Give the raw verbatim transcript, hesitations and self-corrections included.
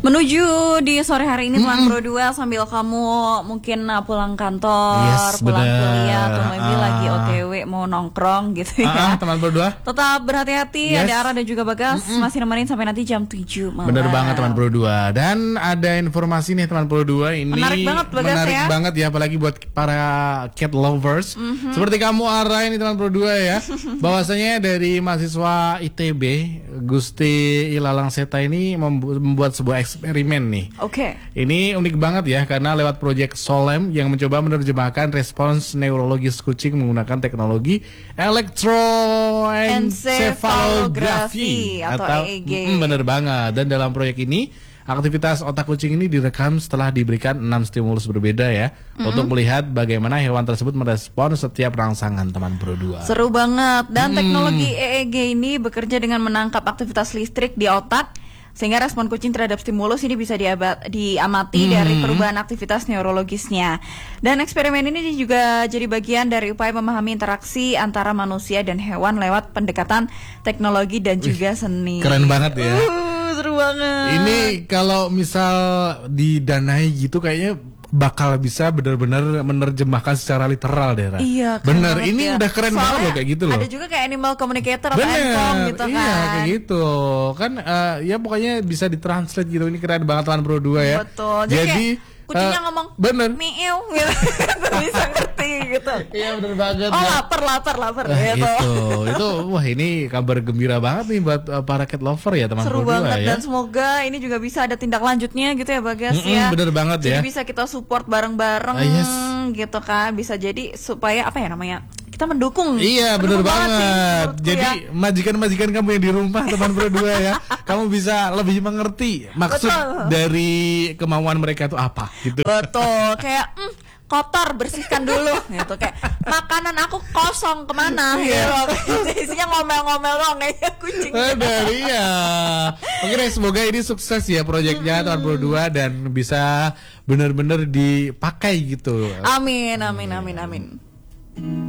Menuju di sore hari ini teman Pro dua sambil kamu mungkin uh, pulang kantor, Yes, pulang bener. kuliah atau maybe Ah. lagi O T W mau nongkrong gitu ya. Ah, ah, teman Pro dua. Tetap berhati-hati, Yes. ada Ara dan juga Bagas masih nemenin sampai nanti jam tujuh malam. Bener banget teman Pro dua. Dan ada informasi nih teman Pro dua ini Menarik banget, Bagas, menarik ya. banget ya, apalagi buat para cat lovers. Mhm. Seperti kamu Ara ini teman Pro dua ya. Bahwasanya dari mahasiswa I T B Gusti Ilalang Seta ini membu- membuat sebuah eksperimen nih. Oke. Ini unik banget ya karena lewat proyek Solem yang mencoba menerjemahkan respons neurologis kucing menggunakan teknologi elektroencephalografi atau E E G. Mm, bener banget. Dan dalam proyek ini aktivitas otak kucing ini direkam setelah diberikan enam stimulus berbeda ya, mm-hmm. untuk melihat bagaimana hewan tersebut merespon setiap rangsangan teman Pro dua. Seru banget. Dan Hmm. teknologi E E G ini bekerja dengan menangkap aktivitas listrik di otak, sehingga respon kucing terhadap stimulus ini bisa diabat, diamati Hmm. dari perubahan aktivitas neurologisnya. Dan eksperimen ini juga jadi bagian dari upaya memahami interaksi antara manusia dan hewan lewat pendekatan teknologi dan juga seni. Keren banget ya. Uh, seru banget. Ini kalau misal didanai gitu kayaknya bakal bisa benar-benar menerjemahkan secara literal deh Ra. Iya, keren bener. banget Ini ya. udah keren Soalnya banget loh kayak gitu loh. ada juga kayak animal communicator atau Bener, Encom gitu kan. iya kayak gitu kan, eh, ya pokoknya bisa ditranslate gitu. Ini keren banget teman Pro dua ya. Betul. Jadi, Jadi kayak kucingnya eh, ngomong bener. miau gitu. Bisa ngerti gitu. Iya bener banget. Oh ya. lapar lapar lapar Nah, gitu. itu, itu wah ini kabar gembira banget nih buat uh, para cat lover ya teman Seru Pro dua banget ya. dan semoga ini juga bisa ada tindak lanjutnya gitu ya Bagas. Mm-mm, ya. bener banget Jadi ya. bisa kita support bareng-bareng Ah, yes. gitu kan. Bisa jadi supaya apa ya namanya? Kita mendukung. Iya bener Mendukung banget. sih, menurutku Jadi ya. majikan-majikan kamu yang di rumah teman Pro dua ya, kamu bisa lebih mengerti maksud Betul. dari kemauan mereka itu apa gitu. Betul, kayak mm, kotor bersihkan dulu gitu, kayak makanan aku kosong kemana Iya. gitu. Isinya ngomel-ngomel dong kayak kucing. Bener iya. Oke deh, semoga ini sukses ya proyeknya teman Pro dua dan bisa benar-benar dipakai gitu. Amin amin amin amin.